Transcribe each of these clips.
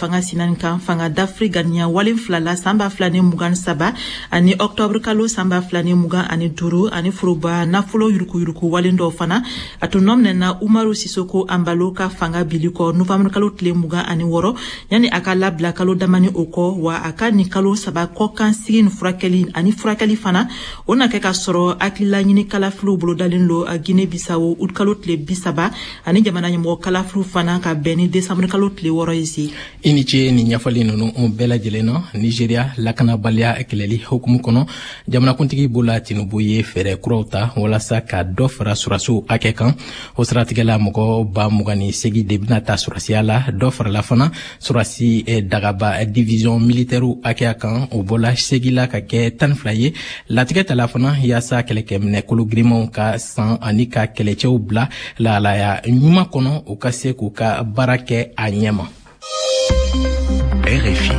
fanga sinan kan fanga d'Afrique nya walen flala samba flani mugan saba ani octobre kalo samba flani mugan ani duru ani furuba nafulo yuruku walen do fana atunom nena Umaru Sisoko ambalo ka fanga biliko novembre kalo tle mugan ani woro yani akala bla kalo damani oko wa aka ni kalo saba ko kan sigin furakeli fana ona ke ka soro akila nyini kala flu bolo dalen lo Guinée Bissau ut kalo tle bisaba ani jamana nyamo kala flu fana ka beni décembre kalo tle woro isi iniche ni nyafali nunu bela jeleno Nigeria lakana balia ekeleli hukumu kono jamana kuntigi bola Tinubu ye fere kurauta wala sa ka dofra surasu akekan osratigala mogo ba mugani segi debinata surasiala dofra la fana surasi dagaba division militaire akekan o bola segi la ka ke tan flaye latigeta la fana yasa keleke mne kulu grimo ka san anika kelechew bla la ya nyuma kono o kase ku ka barake anyema RFI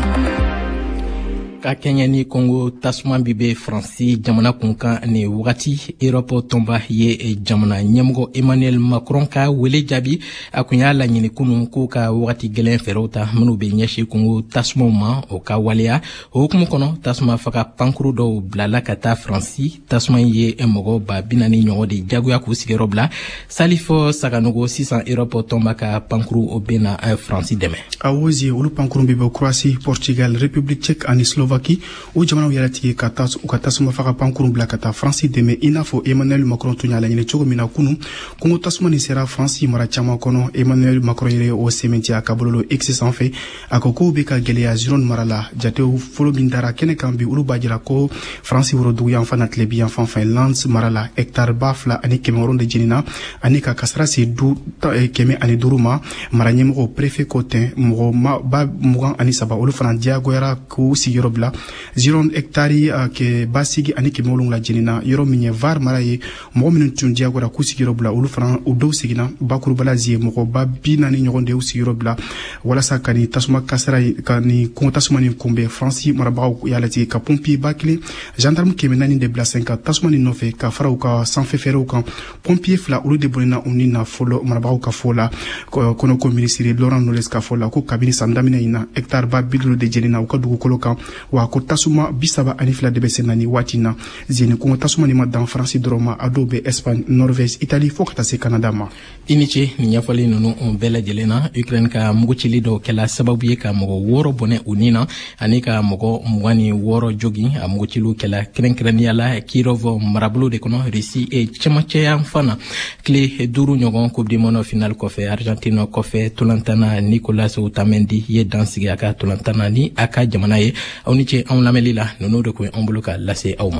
ka Kenya ni Congo tasuma bibe Fransi jamana kunkan ni wakati Europe tomba ye jamana nyamgo Emmanuel Macron ka wele jabi akunya la nyini kunu ku ka wakati gelen ferota munu be nyeshi Congo tasuma ma o ka walia hukumu kono tasuma faka pankuru do blala kata Fransi tasuma ye emogo ba binani nyogo de jaguya ku sigero bla salifo saganogo 600 Europe tomba ka pankuru obena Fransi deme awozi ulu pankuru bibe Croatie Portugal République tchèque ani Slovaquie o jamana yalati ka tasuma faka pankuru bla kata France deme inafo Emmanuel Macron tunya la nyine chogo mina kunu Congo tasuma ni sera France mara chama kono Emmanuel Macron yere o sementi akabololo excess en fait akoko be ka gelea ziron marala jateu folo bindara kene kambi ulu bajira ko France woro du yan fanat lebi yan fan Finland marala hectare bafla ani Cameroun de jinina ani ka kasra se du keme ani duruma maranyemo o préfet Cotin mo ba mugan ani saba ulu fana diago yara ku sigiro bla ziron hectare ke basigi ani ke molung la jinina yoro minye var maraye mo minun tun diago ra ku sigiro bla ulu fana u do sigina bakuru bala zie mo ba binani nyogonde u sigiro bla wala sakani tasuma kasra kani ko tasuma ni kumbe France maraba yalati ka pompier bakli gendarme kemenani de bla 5 tasuma ni nofe ka farau ka sans fefero kan pompier fla ulu de bonina unina folo maraba ka fola kono ko ministre Laurent Nolles ka fola ko kabini sandamina ina hectare ba bidlo de jenina ko dugu kolokan wa ko tasuma bisaba anifla de besenani watina zeni ko tasuma ni madan France droma adobe Espagne Norvège Italie fokata se Canada ma iniche ni nyafali nunu bela jelena Ukraine ka mugo chili do kala sababu ye ka mugo woro bone unina anika mugo mwani woro jogi mugo chilu kala krenkrenia la Kirov marabulu de kono Russie e chamache ya mfana kle duru nyogon coupe du monde final kofe Argentine kofe tulantana Nicolas Otamendi ye dansigi aka tulantana ni aka jamana ye awniche on lamelila nono de ko ombuluka lase awma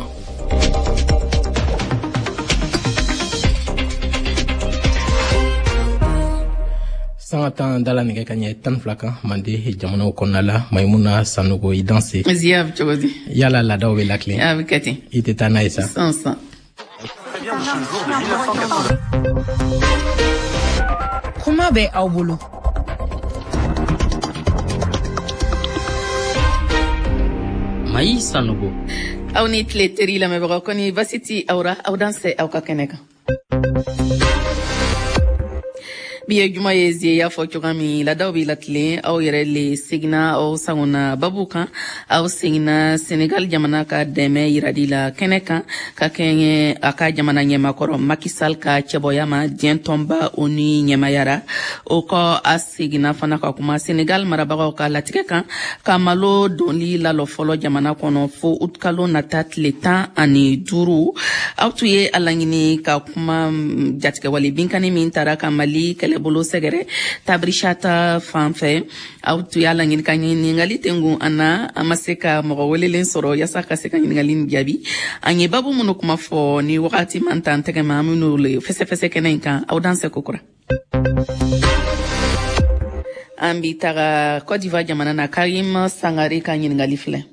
sangatan dala nige kanye tan flaka mande jamana konala Maimuna Sanogo idanse ziab chobodi yala la dawe la clé abikati iteta naisa sansa kuma be awbulu Mai Sanogo awni tleteri la mebra koni vasiti awra awdanse awka keneka biye juma yezi ya fo chogami la dawbi latle aw yere le signa aw sangona babuka aw signa Senegal jamana ka deme iradi la keneka ka kenye aka jamana nyema koro makisal ka cheboyama dientomba oni nyema yara o ko asigna fana ka kuma Senegal marabaga ka latikeka ka malo doni la lo folo jamana kono fo utkalo natat leta ani duru aw tuye alangini ka kuma jatke wali binkani min taraka mali bolo segere tabrishata fanfe autu yala ngin kanyi ngali tengu ana amaseka mo welelen soro yasaka seka ngali ngiabi anye babu muno kuma fo ni wakati manta ntege mamunu le fese kenenka au danse kokura ambi taga Côte d'Ivoire jamana na Karim Sangare kanyi ngali fle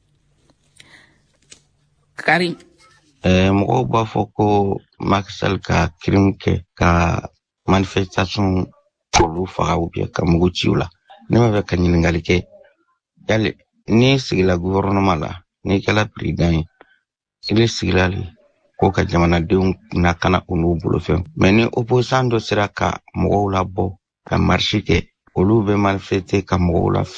Karim mo ba foko Maxel ka krimke ka manifestation polu faga ubia ka mugu chiula ne ma ka nyilingali ke yale ni sigila gouvernement la ni kala président ile sigilali ko ka jamana de na kana unu bulo fe mais ni opposant do sira ka mugu la bo ka marché ke olu be manifester ka mugu la